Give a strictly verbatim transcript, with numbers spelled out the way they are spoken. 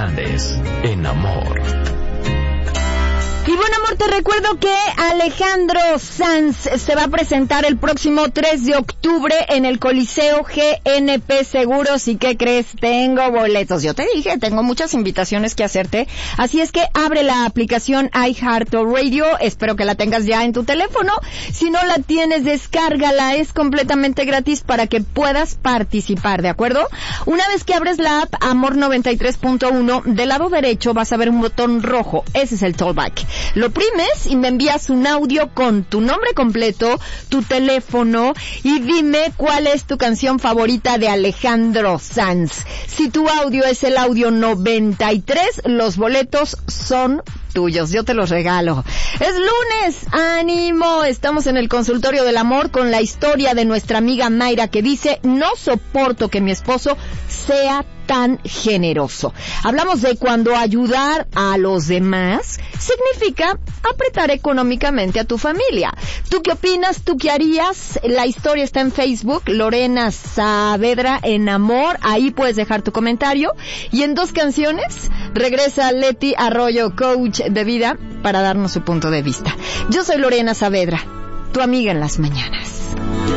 Fernández, en Amor. Y bueno, amor, te recuerdo que Alejandro Sanz se va a presentar el próximo tres de octubre en el Coliseo G N P Seguros. ¿Y qué crees? Tengo boletos. Yo te dije, tengo muchas invitaciones que hacerte. Así es que abre la aplicación iHeartRadio. Espero que la tengas ya en tu teléfono. Si no la tienes, descárgala. Es completamente gratis para que puedas participar, ¿de acuerdo? Una vez que abres la app Amor noventa y tres punto uno, del lado derecho vas a ver un botón rojo. Ese es el Tollback. Lo primes y me envías un audio con tu nombre completo, tu teléfono y dime cuál es tu canción favorita de Alejandro Sanz. Si tu audio es el audio noventa y tres, los boletos son tuyos, yo te los regalo. Es lunes, ánimo, estamos en el consultorio del amor con la historia de nuestra amiga Mayra que dice: no soporto que mi esposo sea tan generoso. Hablamos de cuando ayudar a los demás significa apretar económicamente a tu familia. ¿Tú qué opinas? ¿Tú qué harías? La historia está en Facebook, Lorena Saavedra en Amor, ahí puedes dejar tu comentario. Y en dos canciones regresa Leti Arroyo, coach de vida, para darnos su punto de vista. Yo soy Lorena Saavedra, tu amiga en las mañanas.